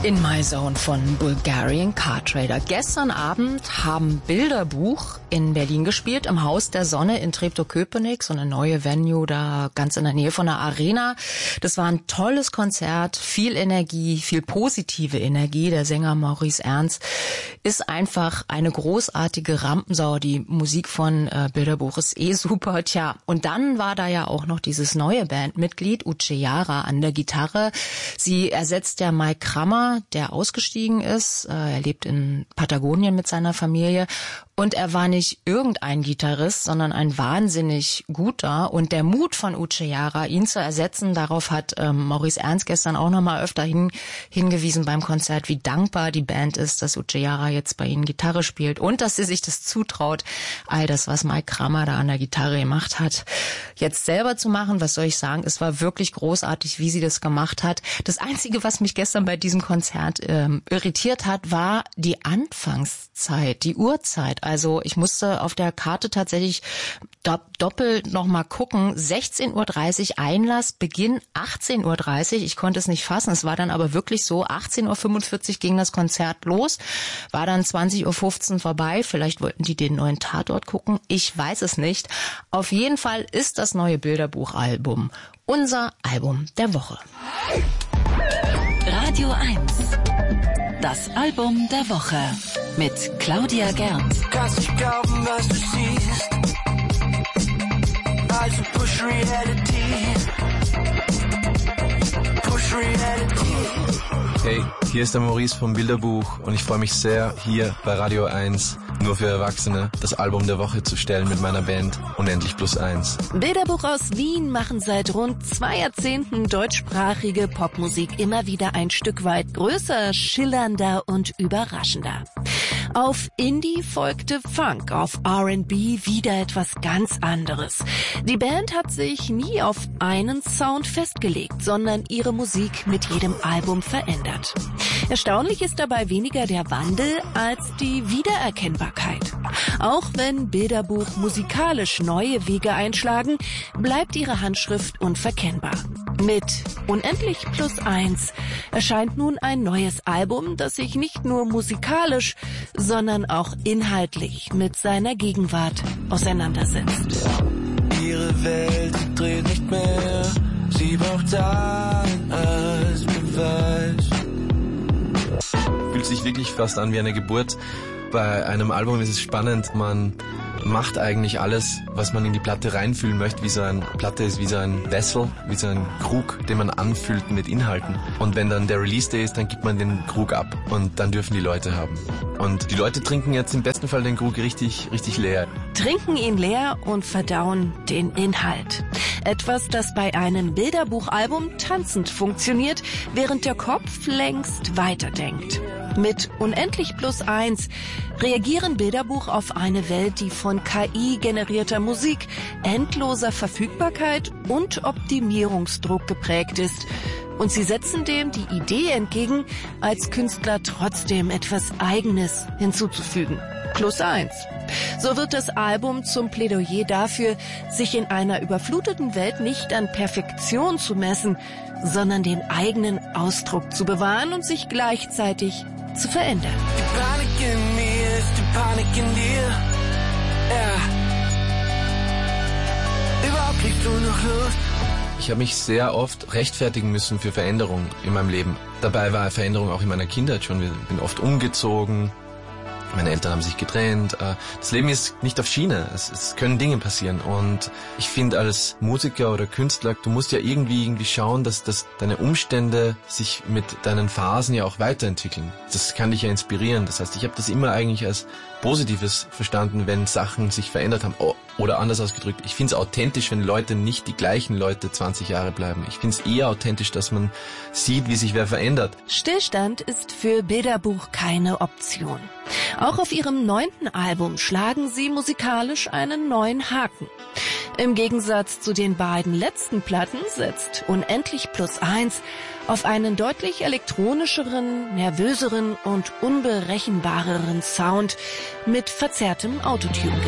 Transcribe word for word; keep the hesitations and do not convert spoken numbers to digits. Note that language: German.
In My Zone von Bulgarian Car Trader. Gestern Abend haben Bilderbuch in Berlin gespielt, im Haus der Sonne in Treptow-Köpenick, so eine neue Venue da ganz in der Nähe von der Arena. Das war ein tolles Konzert, viel Energie, viel positive Energie. Der Sänger Maurice Ernst ist einfach eine großartige Rampensau. Die Musik von äh, Bilderbuch ist eh super. Tja, und dann war da ja auch noch dieses neue Bandmitglied, Uche Jara, an der Gitarre. Sie ersetzt ja Mike Krammer, der ausgestiegen ist. Er lebt in Patagonien mit seiner Familie. Und er war nicht irgendein Gitarrist, sondern ein wahnsinnig guter. Und der Mut von Uche Jara, ihn zu ersetzen, darauf hat ähm, Maurice Ernst gestern auch nochmal öfter hin, hingewiesen beim Konzert, wie dankbar die Band ist, dass Uche Jara jetzt bei ihnen Gitarre spielt und dass sie sich das zutraut, all das, was Mike Krammer da an der Gitarre gemacht hat, jetzt selber zu machen. Was soll ich sagen? Es war wirklich großartig, wie sie das gemacht hat. Das Einzige, was mich gestern bei diesem Konzert ähm, irritiert hat, war die Anfangszeit, die Uhrzeit. Also ich musste auf der Karte tatsächlich do- doppelt nochmal gucken. sechzehn Uhr dreißig Einlass, Beginn achtzehn Uhr dreißig. Ich konnte es nicht fassen. Es war dann aber wirklich so, achtzehn Uhr fünfundvierzig ging das Konzert los, war dann zwanzig Uhr fünfzehn vorbei. Vielleicht wollten die den neuen Tatort gucken. Ich weiß es nicht. Auf jeden Fall ist das neue Bilderbuch-Album unser Album der Woche. Radio eins. Das Album der Woche mit Claudia Gernt. Kannst nicht glauben, was du siehst. Also push reality. Push reality. Hey, hier ist der Maurice vom Bilderbuch und ich freue mich sehr, hier bei Radio eins nur für Erwachsene das Album der Woche zu stellen mit meiner Band Unendlich plus eins. Bilderbuch aus Wien machen seit rund zwei Jahrzehnten deutschsprachige Popmusik immer wieder ein Stück weit größer, schillernder und überraschender. Auf Indie folgte Funk, auf R and B wieder etwas ganz anderes. Die Band hat sich nie auf einen Sound festgelegt, sondern ihre Musik mit jedem Album verändert. Erstaunlich ist dabei weniger der Wandel als die Wiedererkennbarkeit. Auch wenn Bilderbuch musikalisch neue Wege einschlagen, bleibt ihre Handschrift unverkennbar. Mit Unendlich plus eins erscheint nun ein neues Album, das sich nicht nur musikalisch, sondern auch inhaltlich mit seiner Gegenwart auseinandersetzt. Ihre Welt dreht nicht mehr, sie braucht ein als Beweis. Fühlt sich wirklich fast an wie eine Geburt. Bei einem Album ist es spannend, man macht eigentlich alles, was man in die Platte reinfühlen möchte, wie so eine Platte ist, wie so ein Vessel, wie so ein Krug, den man anfüllt mit Inhalten. Und wenn dann der Release-Day ist, dann gibt man den Krug ab und dann dürfen die Leute haben. Und die Leute trinken jetzt im besten Fall den Krug richtig, richtig leer. Trinken ihn leer und verdauen den Inhalt. Etwas, das bei einem Bilderbuchalbum tanzend funktioniert, während der Kopf längst weiterdenkt. Mit Unendlich plus eins reagieren Bilderbuch auf eine Welt, die von K I-generierter Musik, endloser Verfügbarkeit und Optimierungsdruck geprägt ist. Und sie setzen dem die Idee entgegen, als Künstler trotzdem etwas Eigenes hinzuzufügen. Plus eins. So wird das Album zum Plädoyer dafür, sich in einer überfluteten Welt nicht an Perfektion zu messen, sondern den eigenen Ausdruck zu bewahren und sich gleichzeitig zu verändern. Die Panik in mir ist die Panik in dir. Ja. Überhaupt kriegst du noch Lust? Ich habe mich sehr oft rechtfertigen müssen für Veränderungen in meinem Leben. Dabei war Veränderung auch in meiner Kindheit schon. Ich bin oft umgezogen. Meine Eltern haben sich getrennt. Das Leben ist nicht auf Schiene. Es, es können Dinge passieren. Und ich finde, als Musiker oder Künstler, du musst ja irgendwie irgendwie schauen, dass, dass deine Umstände sich mit deinen Phasen ja auch weiterentwickeln. Das kann dich ja inspirieren. Das heißt, ich habe das immer eigentlich als Positives verstanden, wenn Sachen sich verändert haben. Oh, oder anders ausgedrückt, ich finde es authentisch, wenn Leute nicht die gleichen Leute zwanzig Jahre bleiben. Ich finde es eher authentisch, dass man sieht, wie sich wer verändert. Stillstand ist für Bilderbuch keine Option. Auch auf ihrem neunten Album schlagen sie musikalisch einen neuen Haken. Im Gegensatz zu den beiden letzten Platten setzt Unendlich plus eins auf einen deutlich elektronischeren, nervöseren und unberechenbareren Sound mit verzerrtem Autotune.